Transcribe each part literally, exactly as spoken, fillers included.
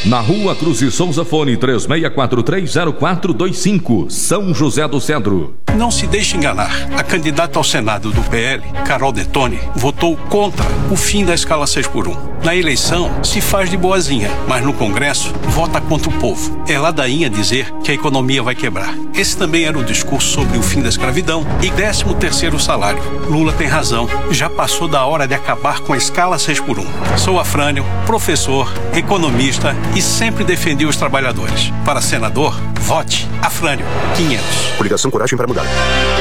Na Rua Cruz e Souza, fone três seis quatro três zero quatro dois cinco, São José do Cedro. Não se deixe enganar. A candidata ao Senado do P L, Carol Detoni, votou contra o fim da escala seis por um. Na eleição, se faz de boazinha, mas no Congresso, vota contra o povo. É ladainha dizer que a economia vai quebrar. Esse também era o discurso sobre o fim da escravidão e décimo terceiro salário. Lula tem razão. Já passou da hora de acabar com a escala seis por um. Sou Afrânio, professor, economista e sempre defendi os trabalhadores. Para senador, vote Afrânio quinhentos. Coligação Coragem para Mudar.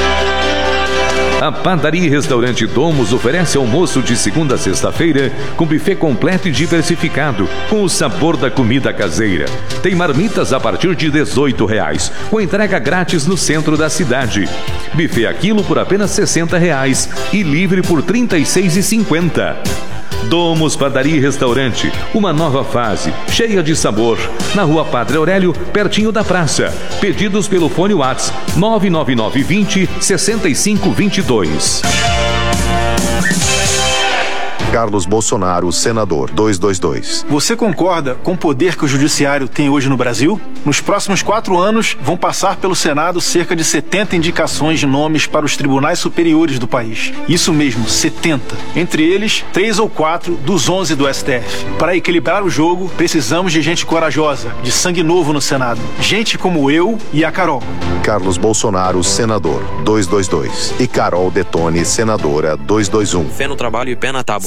A Padaria e Restaurante Domus oferece almoço de segunda a sexta-feira com buffet completo e diversificado, com o sabor da comida caseira. Tem marmitas a partir de dezoito reais, com entrega grátis no centro da cidade. Buffet a quilo por apenas sessenta reais e livre por trinta e seis reais e cinquenta centavos. Domus Padaria e Restaurante, uma nova fase, cheia de sabor. Na Rua Padre Aurélio, pertinho da praça. Pedidos pelo fone WhatsApp nove nove nove vinte, sessenta e cinco vinte e dois. Carlos Bolsonaro, senador, duzentos e vinte e dois. Você concorda com o poder que o judiciário tem hoje no Brasil? Nos próximos quatro anos, vão passar pelo Senado cerca de setenta indicações de nomes para os tribunais superiores do país. Isso mesmo, setenta. Entre eles, três ou quatro dos onze do S T F. Para equilibrar o jogo, precisamos de gente corajosa, de sangue novo no Senado. Gente como eu e a Carol. Carlos Bolsonaro, senador, duzentos e vinte e dois. E Carol Detoni, senadora, duzentos e vinte e um. Fé no trabalho e pé na tábua.